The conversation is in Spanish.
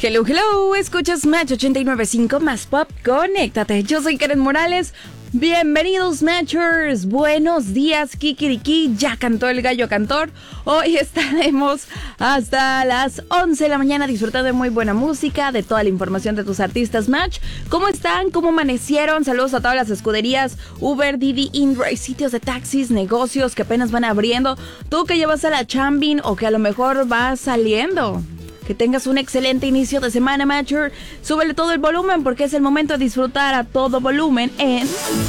Hello, hello, escuchas Match 89.5 más pop, conéctate. Yo soy Karen Morales. Bienvenidos Matchers, buenos días Kikiriki, ya cantó el gallo cantor. Hoy estaremos hasta las 11 de la mañana disfrutando de muy buena música, de toda la información de tus artistas Match. ¿Cómo están? ¿Cómo amanecieron? Saludos a todas las escuderías Uber, Didi, InDrive, sitios de taxis, negocios que apenas van abriendo. Tú que llevas a la chambin o que a lo mejor vas saliendo. Que tengas un excelente inicio de semana, Matcher. Súbele todo el volumen porque es el momento de disfrutar a todo volumen en